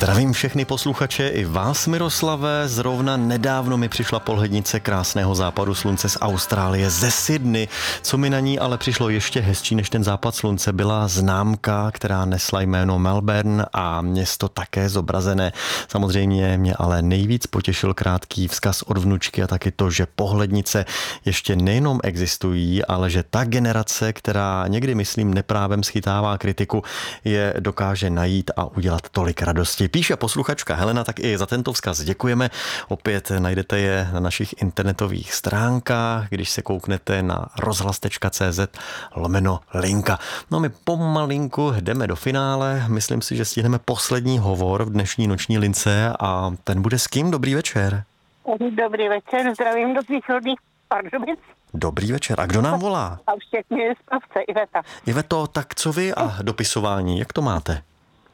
Zdravím všechny posluchače i vás, Miroslave. Zrovna nedávno mi přišla pohlednice krásného západu slunce z Austrálie, ze Sydney. Co mi na ní ale přišlo ještě hezčí než ten západ slunce, byla známka, která nesla jméno Melbourne a město také zobrazené. Samozřejmě mě ale nejvíc potěšil krátký vzkaz od vnučky a taky to, že pohlednice ještě nejenom existují, ale že ta generace, která někdy, myslím, neprávem schytává kritiku, je dokáže najít a udělat tolik radosti. Píše posluchačka Helena, tak i za tento vzkaz děkujeme. Opět najdete je na našich internetových stránkách, když se kouknete na rozhlas.cz/linka. No my pomalinku jdeme do finále. Myslím si, že stihneme poslední hovor v dnešní noční lince a ten bude s kým? Dobrý večer. Dobrý večer, zdravím do východních Pardubic. Dobrý večer. A kdo nám volá? A všechny spavce, Iveta. Iveto, tak co vy a dopisování, jak to máte?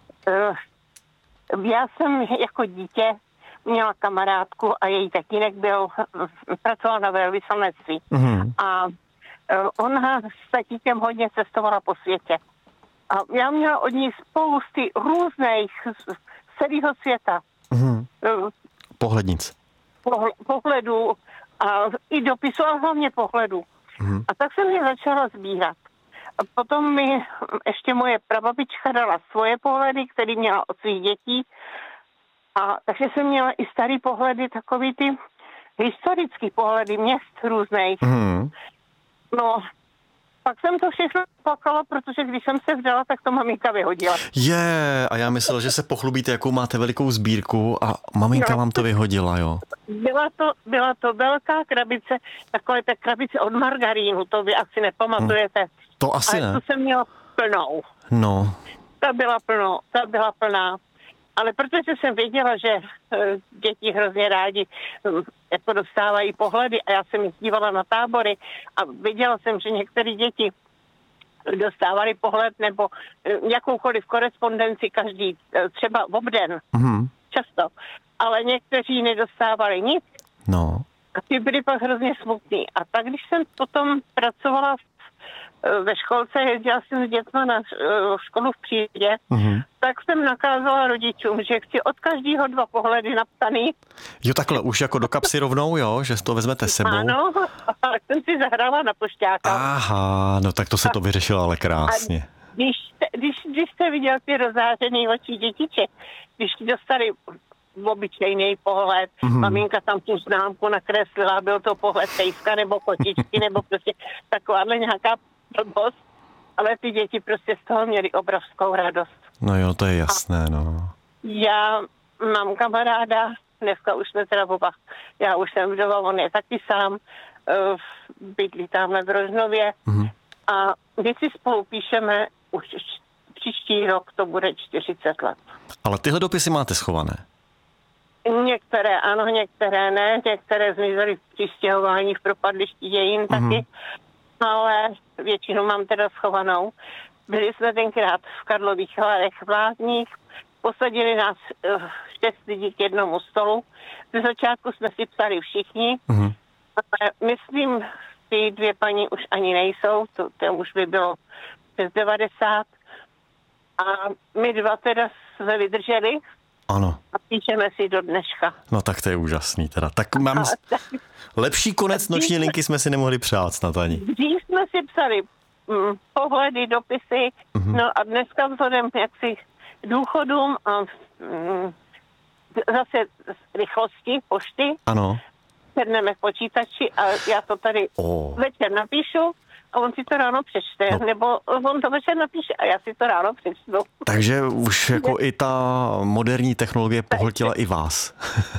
Já jsem jako dítě měla kamarádku a její tatínek pracoval na velvyslanectví. Mm-hmm. A ona s tatínkem hodně cestovala po světě. A já měla od ní spousty různých z celého světa. Mm-hmm. Pohlednic. Pohledů a i dopisů, a hlavně pohledů. Mm-hmm. A tak jsem je začala sbírat. A potom mi ještě moje prababička dala svoje pohledy, které měla od svých dětí. A takže jsem měla i starý pohledy, takový ty historický pohledy měst různých. Mm. No, pak jsem to všechno plakala, protože když jsem se vdala, tak to maminka vyhodila. A já myslel, že se pochlubíte, jakou máte velikou sbírku a maminka vám to vyhodila, jo? Byla to velká krabice, takové ta krabice od margarínu, to vy asi nepamatujete. To asi ne. A to jsem měla plnou. No. Ta byla plná. Ale protože jsem věděla, že děti hrozně rádi jako dostávají pohledy a já jsem jich dívala na tábory a viděla jsem, že některé děti dostávali pohled nebo jakoukoliv korespondenci každý, třeba v obden, často, ale někteří nedostávali nic. No. A ty byli pak hrozně smutný. A tak, když jsem potom pracovala ve školce, jezdila jsem s dětma na školu v Přírodě, tak jsem nakázala rodičům, že chci od každého 2 pohledy napsaný. Jo, takhle, už jako do kapsy rovnou, jo, že to vezmete sebou. Ano, ale jsem si zahrála na pošťáka. Aha, no tak to se to vyřešilo ale krásně. Když jste viděl ty rozářený oči dětiček, když dostali obyčejný pohled, maminka tam tu známku nakreslila, byl to pohled pejska nebo kotičky, nebo prostě takováhle nějaká blbost, ale ty děti prostě z toho měly obrovskou radost. No jo, to je jasné, no. Já mám kamaráda, dneska už jsme teda oba, já už jsem vdova, on je taky sám, bydlí tamhle v Rožnově a my si spolu píšeme už příští rok, to bude 40 let. Ale tyhle dopisy máte schované? Některé ano, některé ne, některé zmizely v přistěhování v propadlišti dějin taky, ale většinu mám teda schovanou. Byli jsme tenkrát v Karlových Varech v Lázních, posadili nás 6 lidí k jednomu stolu. Ze začátku jsme si psali všichni, ale myslím, ty 2 paní už ani nejsou, to už by bylo přes 90. A my 2 teda jsme vydrželi. Ano. A píšeme si do dneška. No tak to je úžasný teda. Tak mám lepší konec noční linky jsme si nemohli přát snad ani. Dřív jsme si psali pohledy, dopisy, no a dneska vzhledem jaksi důchodům a zase rychlosti pošty. Ano. Sedneme v počítači a já to tady večer napíšu a on si to ráno přečte, nebo on to večer napíše a já si to ráno přečtu. Takže už jako i ta moderní technologie pohltila i vás.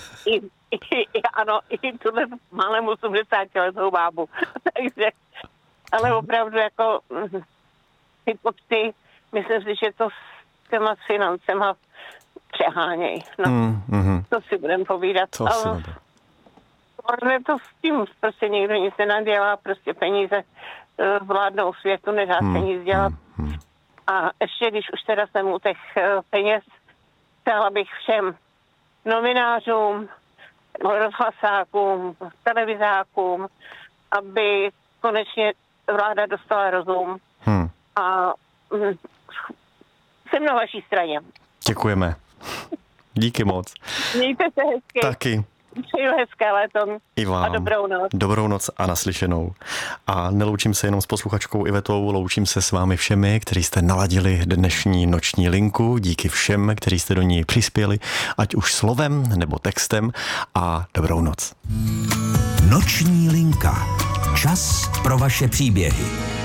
Ano, i tuhle malému 80letou bábu. Takže, ale opravdu jako ty počty, myslím si, že to s těma financema přeháněj. No, to si budeme povídat. Ale to s tím prostě nikdo nic nenadělá, prostě peníze vládnou světu, nedá se nic dělat. A ještě když už teda jsem u těch peněz, chtěla bych všem novinářům, rozhlasákům, televizákům, aby konečně vláda dostala rozum. A jsem na vaší straně. Děkujeme. Díky moc. Mějte se hezky. Taky. Přeju hezké léto. I vám. A dobrou noc. Dobrou noc a naslyšenou. A neloučím se jenom s posluchačkou Ivetou, loučím se s vámi všemi, kteří jste naladili dnešní noční linku. Díky všem, kteří jste do ní přispěli, ať už slovem nebo textem, a dobrou noc. Noční linka. Čas pro vaše příběhy.